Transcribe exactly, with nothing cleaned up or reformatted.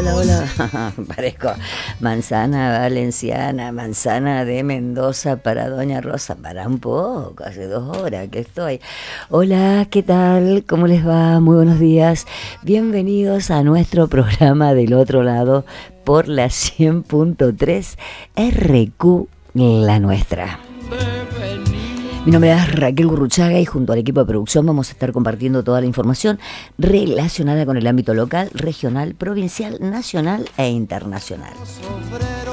hola, hola. Parezco manzana valenciana, manzana de Mendoza para Doña Rosa. Para un poco, hace dos horas que estoy. Hola, ¿qué tal? ¿Cómo les va? Muy buenos días. Bienvenidos a nuestro programa Del Otro Lado por la cien punto tres R Q, la nuestra. Mi nombre es Raquel Gurruchaga y junto al equipo de producción vamos a estar compartiendo toda la información relacionada con el ámbito local, regional, provincial, nacional e internacional.